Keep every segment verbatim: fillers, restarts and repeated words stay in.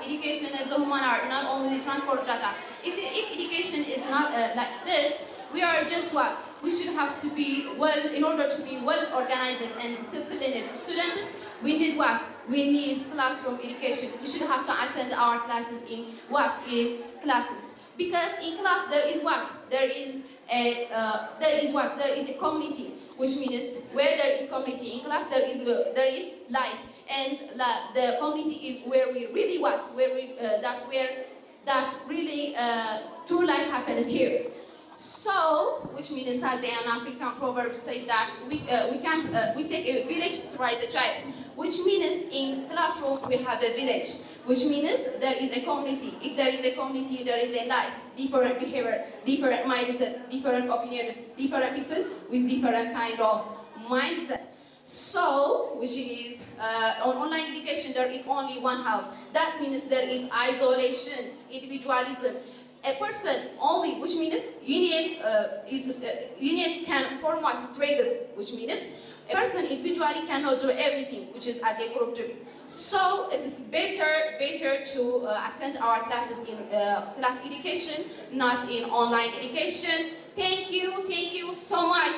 education as a human art, not only transport data. If, if education is not uh, like this, we are just what? We should have to be well, in order to be well organized and disciplined students, we need what? We need classroom education. We should have to attend our classes in what? In classes. Because in class there is what? There is a, uh, there is what? There is a community, which means where there is community in class, there is, uh, there is life. And la, the community is where we really what? Where we, uh, that where, that really uh, true life happens here. So, which means as an African proverb say that we uh, we can't uh, we take a village to raise a child, which means in classroom we have a village, which means there is a community. If there is a community, there is a life, different behavior, different mindset, different opinions, different people with different kind of mindset. So, which is uh, on online education, there is only one house. That means there is isolation, individualism. A person only, which means union uh, is uh, union can form what strengths, which means a person individually cannot do everything, which is as a group do. So it is better better to uh, attend our classes in uh, class education, not in online education. Thank you, thank you so much.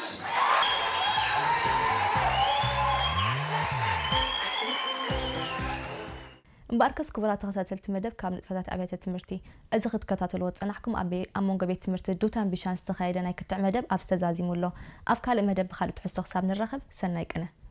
مباركس كبرات تخصصت مدب كامل فتات أبيات تمرتي أزخت كتاتلو تصنحكم أبي أمون قبيت تمرت دوتان بشان استخايدنا كتع مدب أبستزازي مولو أفكال مدب خالد حسو حساب نرخب سنايك أنا